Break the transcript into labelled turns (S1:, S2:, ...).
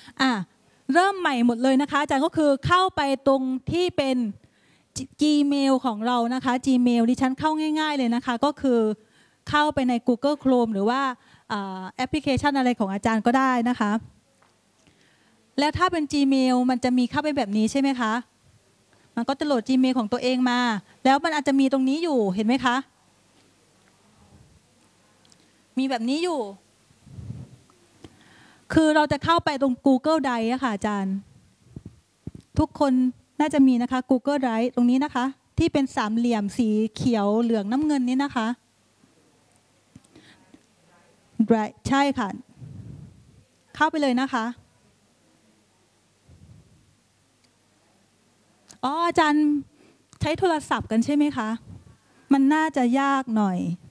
S1: อ่ะเริ่มใหม่หมดเลยนะคะอาจารย์ก็คือเข้าไปตรงที่เป็น Gmail ของเรานะคะ Gmail ดิฉันเข้าง่ายๆเลยนะคะก็คือเข้าไปใน Google Chrome หรือว่าแอปพลิเคชันอะไรของอาจารย์ก็ได้นะคะแล้วถ้าเป็น Gmail มันจะมีเข้าไปแบบนี้ใช่ไหมคะมันก็จะโหลด Gmail ของตัวเองมาแล้วมันอาจจะมีตรงนี้อยู่เห็นไหมคะมีแบบนี้อยู่คือเราจะเข้าไปตรง Google Drive อะค่ะอาจารย์ทุกคนน่าจะมีนะคะ Google Drive ตรงนี้นะคะที่เป็นสามเหลี่ยมสีเขียวเหลืองน้ำเงินนี้นะคะ Drive ใช่ค่ะเข้าไปเลยนะคะอ๋ออาจารย์ใช้โทรศัพท์กันใช่ไหมคะมันน่าจะยากหน่อย